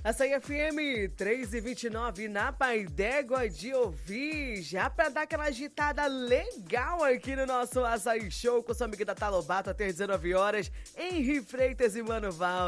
Açaí FM 3h29 na Pai d'Égua de ouvir, já pra dar aquela agitada legal aqui no nosso Açaí Show com sua amiga da Talobato até 19 horas, Henri Freitas e Mano Val.